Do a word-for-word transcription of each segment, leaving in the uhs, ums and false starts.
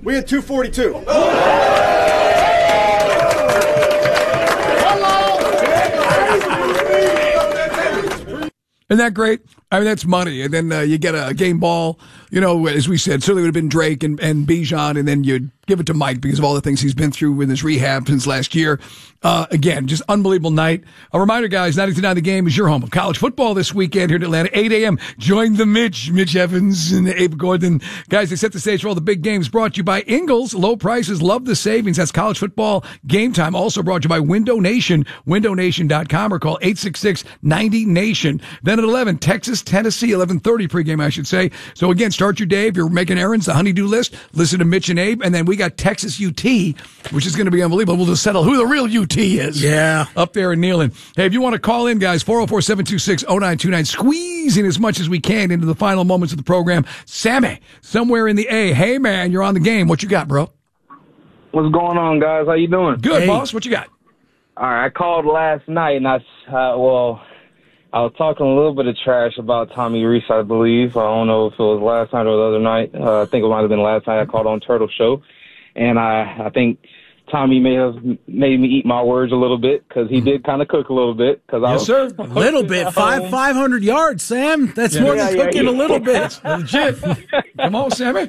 We had two forty-two. Isn't that great? I mean, that's money. And then uh, you get a game ball, you know, as we said, certainly would have been Drake and, and Bijan, and then you'd give it to Mike because of all the things he's been through with his rehab since last year. Uh, again, just unbelievable night. A reminder, guys, ninety-two point nine The Game is your home of college football this weekend here in Atlanta, eight a.m. Join the Mitch, Mitch Evans and Abe Gordon. Guys, they set the stage for all the big games brought to you by Ingles. Low prices, love the savings. That's college football game time. Also brought to you by Window Nation, window nation dot com, or call eight six six, ninety, nation. Then at eleven, Texas, Tennessee, eleven thirty pregame, I should say. So again, start your day. If you're making errands, the honeydew list, listen to Mitch and Abe. And then we got Texas U T, which is going to be unbelievable. We'll just settle who the real U T is. Yeah. Up there in Neyland. Hey, if you want to call in, guys, four oh four, seven two six, oh nine two nine, squeezing as much as we can into the final moments of the program. Sammy, somewhere in the A. Hey, man, you're on the game. What you got, bro? What's going on, guys? How you doing? Good, Hey. boss. What you got? All right, I called last night, and I, uh, well, I was talking a little bit of trash about Tommy Reese, I believe. I don't know if it was last night or the other night. Uh, I think it might have been last night. I called on Turtle Show, and I, I think Tommy may have made me eat my words a little bit because he did kind of cook a little bit. Cause I Yes, was, sir. A little bit. Five, 500 yards, Sam. That's more Yeah, than yeah, cooking yeah. a little bit. Legit. Come on, Sammy.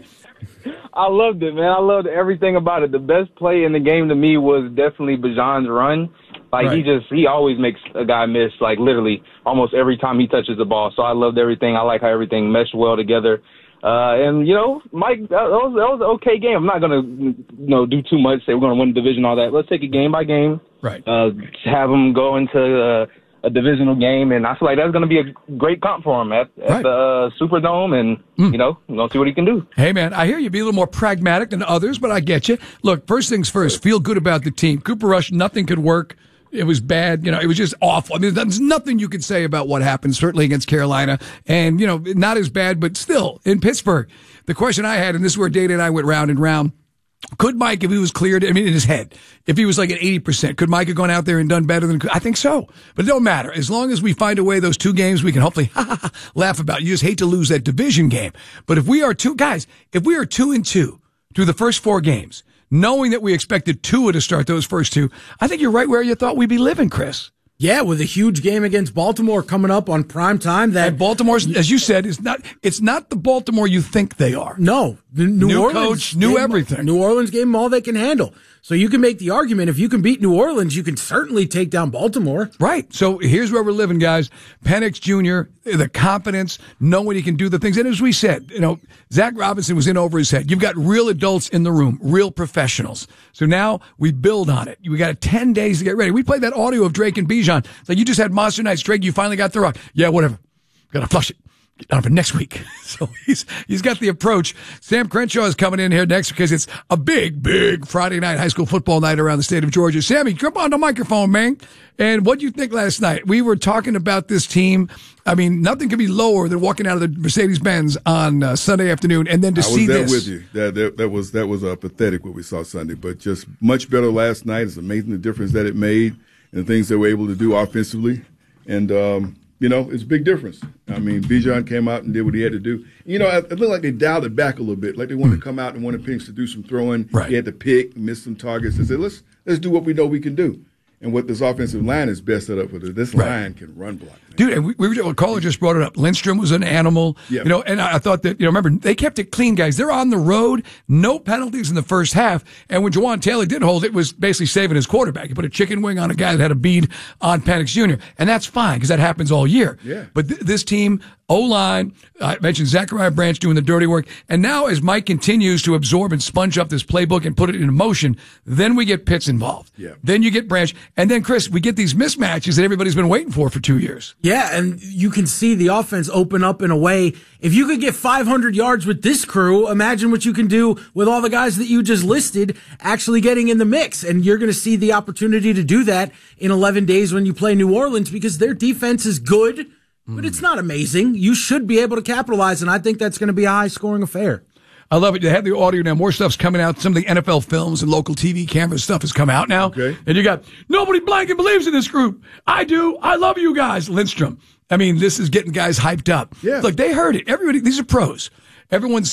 I loved it, man. I loved everything about it. The best play in the game to me was definitely Bijan's run. Like, Right. he just, he always makes a guy miss, like, literally almost every time he touches the ball. So I loved everything. I like how everything meshed well together. Uh, and, you know, Mike, that was, that was an okay game. I'm not going to, you know, do too much, say we're going to win the division, all that. Let's take it game by game. Right. Uh, have them go into uh, a divisional game. And I feel like that's going to be a great comp for him at, at Right. the uh, Superdome. And, Mm. you know, we're going to see what he can do. Hey, man, I hear you be a little more pragmatic than others, but I get you. Look, first things first, feel good about the team. Cooper Rush, nothing could work. It was bad. You know, it was just awful. I mean, there's nothing you could say about what happened, certainly against Carolina. And, you know, not as bad, but still, in Pittsburgh. The question I had, and this is where Dana and I went round and round, could Mike, if he was cleared, I mean, in his head, if he was like at eighty percent, could Mike have gone out there and done better than, I think so. But it don't matter. As long as we find a way, those two games we can hopefully laugh about. You just hate to lose that division game. But if we are two, guys, if we are two and two through the first four games, knowing that we expected Tua to start those first two, I think you're right where you thought we'd be living, Chris. Yeah, with a huge game against Baltimore coming up on prime time. That And Baltimore, as you said, is not, it's not the Baltimore you think they are. No, the New, New Orleans coach, new gave- everything. New Orleans gave them all they can handle. So you can make the argument if you can beat New Orleans, you can certainly take down Baltimore. Right. So here's where we're living, guys. Penix Junior, the confidence, knowing he can do the things. And as we said, you know, Zach Robinson was in over his head. You've got real adults in the room, real professionals. So now we build on it. We got ten days to get ready. We played that audio of Drake and Bijan. It's like, you just had Monster Nights, Drake. You finally got the rock. Yeah, whatever. Got to flush it. Get on for next week. So he's he's got the approach. Sam Crenshaw is coming in here next because it's a big, big Friday night high school football night around the state of Georgia. Sammy, jump on the microphone, man. And what do you think last night? We were talking about this team. I mean, nothing could be lower than walking out of the Mercedes-Benz on uh, Sunday afternoon and then to I see was there this. with you. That, that, that was that was uh, pathetic what we saw Sunday, but just much better last night. It's amazing the difference that it made and the things they were able to do offensively. And, um, you know, it's a big difference. I mean, Bijan came out and did what he had to do. You know, it looked like they dialed it back a little bit, like they wanted to come out and wanted Penix to do some throwing. Right. He had to pick, miss some targets. They said, let's let's do what we know we can do. And what this offensive line is best set up for. This Right. line can run block. Man. Dude, and we, we were, a caller just brought it up. Lindstrom was an animal, Yeah. you know, and I, I thought that, you know, remember, they kept it clean, guys. They're on the road, no penalties in the first half. And when Jawan Taylor did hold, it was basically saving his quarterback. He put a chicken wing on a guy that had a bead on Penix Junior And that's fine because that happens all year. Yeah. But th- this team, O-line, I mentioned Zachariah Branch doing the dirty work. And now as Mike continues to absorb and sponge up this playbook and put it into motion, then we get Pitts involved. Yeah. Then you get Branch. And then, Chris, we get these mismatches that everybody's been waiting for for two years. Yeah, and you can see the offense open up in a way. If you could get five hundred yards with this crew, imagine what you can do with all the guys that you just listed actually getting in the mix. And you're going to see the opportunity to do that in eleven days when you play New Orleans because their defense is good, but it's not amazing. You should be able to capitalize, and I think that's going to be a high-scoring affair. I love it. They have the audio now. More stuff's coming out. Some of the N F L films and local T V camera stuff has come out now. Okay. And you got, nobody blanking believes in this group. I do. I love you guys. Lindstrom. I mean, this is getting guys hyped up. Yeah. Look, they heard it. Everybody, these are pros. Everyone's